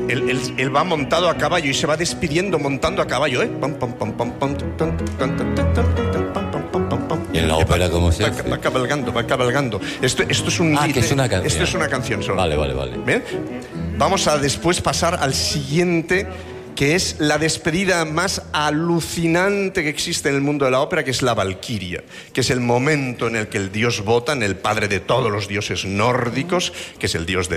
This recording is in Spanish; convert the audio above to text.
Él va montado a caballo y se va despidiendo montando a caballo, ¿eh? ¿Y en la ópera cómo se hace? Va cabalgando. Esto es un... que es una canción. Esto es una canción solo. Vale. ¿Bien? Vamos a después pasar al siguiente, que es la despedida más alucinante que existe en el mundo de la ópera, que es la Valquiria, que es el momento en el que el dios Wotan, el padre de todos los dioses nórdicos, que es el dios